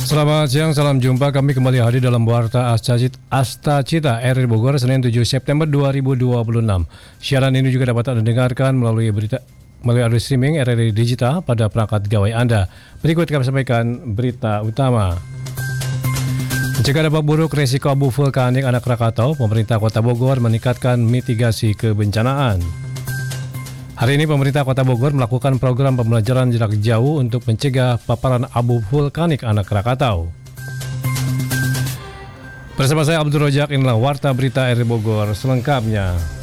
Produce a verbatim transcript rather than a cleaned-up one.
Selamat siang, salam jumpa. Kami kembali hadir dalam Warta Asta Cita R R Bogor, Senin tujuh September dua ribu dua puluh enam. Siaran ini juga dapat Anda dengarkan melalui berita melalui audio streaming R R I Digital pada perangkat gawai Anda. Berikut kami sampaikan berita utama. Mencegah dampak buruk resiko abu vulkanik anak Krakatau, pemerintah Kota Bogor meningkatkan mitigasi kebencanaan. Hari ini pemerintah Kota Bogor melakukan program pembelajaran jarak jauh untuk mencegah paparan abu vulkanik anak Krakatau. Bersama saya Abdul Rojak, inilah Warta Berita R R Bogor selengkapnya.